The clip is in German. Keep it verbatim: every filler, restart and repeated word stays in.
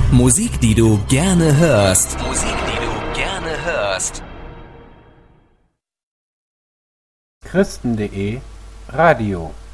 Musik, die du gerne hörst. Musik, die du gerne hörst. Christen punkt de Radio